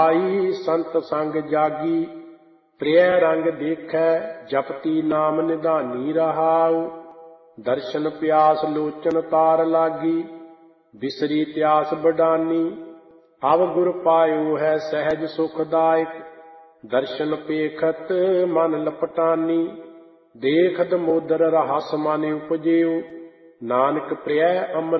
ਆਈ ਸੰਤ ਸੰਗ ਜਾਗੀ, ਪ੍ਰਿਯ ਰੰਗ ਦੇਖੈ, ਜਪਤੀ ਨਾਮ ਨਿਧਾਨੀ ਰਹਾਉ। ਦਰਸ਼ਨ ਪਿਆਸ ਲੋਚਨ ਤਾਰ ਲਾਗੀ, ਬਿਸਰੀ ਤਿਆਸ ਬਡਾਨੀ। ਅਵ ਗੁਰ ਪਾਇਓ ਹੈ ਸਹਿਜ ਸੁਖਦਾਇਕ, ਦਰਸ਼ਨ ਪੇਖਤ ਮਨ ਲਪਟਾਨੀ। ਦੇਖਤ ਮੋਦਰ ਰਹੱਸ ਮਨ ਉਪਜਿਓ, ਨਾਨਕ ਪ੍ਰਿਯ ਅੰਮ੍ਰਿਤ